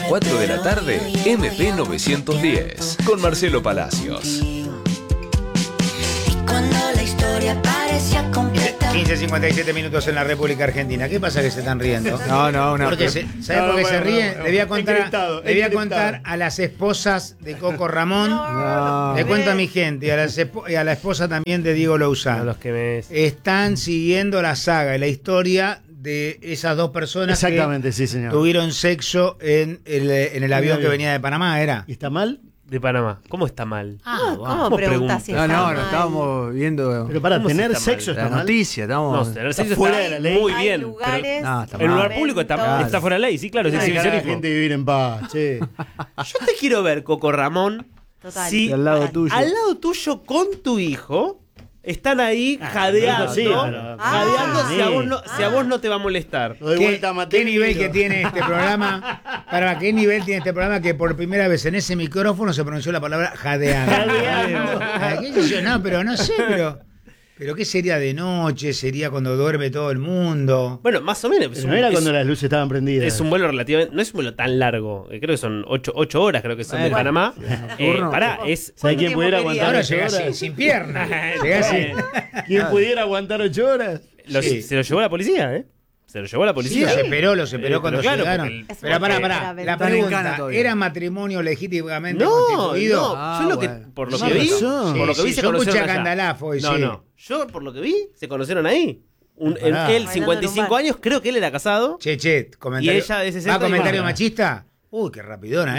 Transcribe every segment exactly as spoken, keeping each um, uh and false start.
cuatro de la tarde, M P novecientos diez, con Marcelo Palacios. Cuando la historia parecía completa. quince cincuenta y siete minutos en la República Argentina. ¿Qué pasa que se están riendo? No, no, una... Porque se, ¿Sabes no, por qué no, se no, ríen? no, no. Le voy a contar, Encriptado, le voy a encriptado. contar a las esposas de Coco Ramón. No. Le cuento a mi gente y a, las espo- y a la esposa también de Diego Lousán. A los que me... Están siguiendo la saga y la historia de esas dos personas Exactamente, que sí, señor. tuvieron sexo en el, en el avión que venía de Panamá, ¿era? ¿Y está mal? De Panamá. ¿Cómo está mal? Ah, ¿Cómo, ¿Cómo preguntas si No, está no, mal? no estábamos viendo Pero para ¿Cómo tener está sexo mal? está la mal. noticia, No, estamos tener está sexo fuera está de la ley. muy Hay bien. lugares, No, está En un lugar momentos. público está, Claro. está fuera de ley, sí, claro, es Hay que dejar a la exhibicionismo. gente vivir en paz, che. Yo te quiero ver, Coco Ramón, Total. si Y al lado tuyo. al lado tuyo con tu hijo están ahí jadeando, sí, pero- jadeando Ah. si, a vos no, si a vos no te va a molestar. Lo doy ¿Qué, vuelta a Mateo qué y nivel digo, que tiene este programa? ¿Para qué nivel tiene este programa que por primera vez en ese micrófono se pronunció la palabra jadeando? Jadeando. Ah, ¿qué sé yo? No, pero no sé, pero... ¿Pero qué sería de noche? ¿Sería cuando duerme todo el mundo? Bueno, más o menos. Es Pero un, no era es- cuando las luces estaban prendidas. es un vuelo relativamente. No es un vuelo tan largo. eh, Creo que son ocho, ocho horas, creo que son de Bueno, Panamá. Eh, nocturno. pará, es. ¿Sabes quién tiempo pudiera quería? aguantar Ahora ocho llega horas? así, sin pierna. Llega así. Eh, ¿Quién pudiera aguantar ocho horas? los- Sí. Se lo llevó la policía, ¿eh? Se lo llevó la Sí, policía. los esperó, los esperó Eh, cuando pero claro, llegaron. porque el- Pero pará, pará. Espera, La está en cana pregunta, todavía. ¿era matrimonio legítimamente No, constituido? no. Ah, yo lo que, bueno. por lo Más que vi, razón. por lo que Sí, vi sí, se yo conocieron escuché a allá. Candalafo y No, sí. no. Yo por lo que vi se conocieron ahí. Un, en- Pará. él, Bailando cincuenta y cinco en un bar. años, creo que él era casado. Che, che, comentario. Y ella de sesenta ¿Va comentario y más. machista? Uy, qué rapidona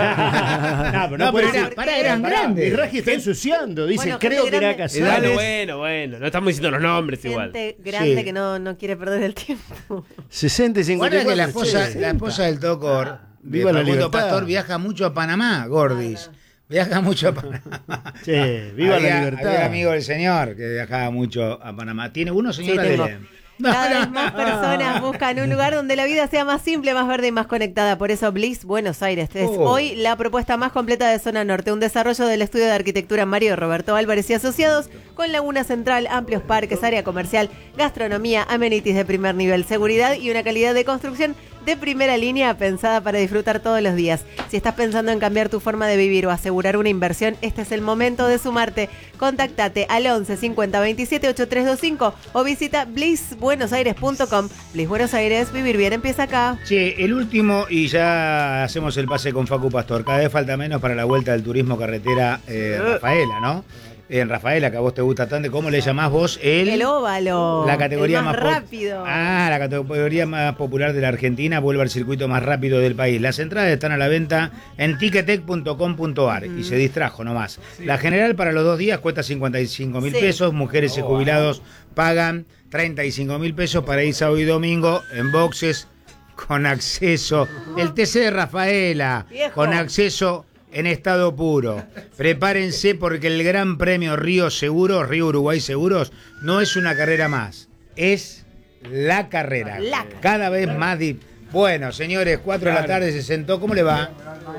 ella. No, pero no no, puede pero era, ser. pará, eran Pará, grandes. Mi Raji está ensuciando. Dice, Bueno, creo gente que era grande. casado. Bueno, bueno, bueno. No estamos diciendo los nombres igual. Gente grande Sí. que no, no quiere perder el tiempo. sesenta y cincuenta y Guarda que la cuatro, esposa, che. la esposa del Tocor, Viva la Facundo libertad. Pastor, viaja mucho a Panamá, Gordis. Viaja mucho a Panamá. Che, viva había, la libertad. Había un amigo del señor que viajaba mucho a Panamá. ¿Tiene uno, señora? Sí, tengo. Dele. Cada vez más personas buscan un lugar donde la vida sea más simple, más verde y más conectada. Por eso Bliss Buenos Aires es Oh. hoy la propuesta más completa de Zona Norte. Un desarrollo del estudio de arquitectura Mario Roberto Álvarez y Asociados, con laguna central, amplios parques, área comercial, gastronomía, amenities de primer nivel, seguridad y una calidad de construcción de primera línea pensada para disfrutar todos los días. Si estás pensando en cambiar tu forma de vivir o asegurar una inversión, este es el momento de sumarte. Contactate al once cincuenta veintisiete ochenta y tres veinticinco o visita bliss buenos aires punto com. Bliss Buenos Aires, vivir bien empieza acá. Che, el último, y ya hacemos el pase con Facu Pastor. Cada vez falta menos para la vuelta del turismo carretera eh, Rafaela, ¿no? En Rafaela, que a vos te gusta tanto. ¿Cómo le llamás vos? El, El óvalo. La categoría el más, más, po- rápido. Ah, la categoría más popular de la Argentina, vuelve al circuito más rápido del país. Las entradas están a la venta en ticketek punto com punto ar y se distrajo nomás. La general para los dos días cuesta cincuenta y cinco mil Sí. pesos, mujeres y jubilados pagan treinta y cinco mil pesos para ir sábado y domingo en boxes con acceso. El T C de Rafaela, Viejo. con acceso en estado puro. Prepárense porque el Gran Premio Río Seguros, Río Uruguay Seguros, no es una carrera más, es la carrera. La carrera. Cada vez más dif- Bueno, señores, cuatro de la tarde se sentó. ¿Cómo le va?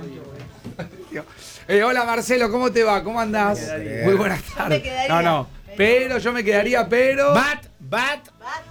Eh, hola Marcelo, ¿cómo te va? ¿Cómo andás? Muy buenas tardes. quedaría. No, no. Pero yo me quedaría, pero. Bat, bat, Bat,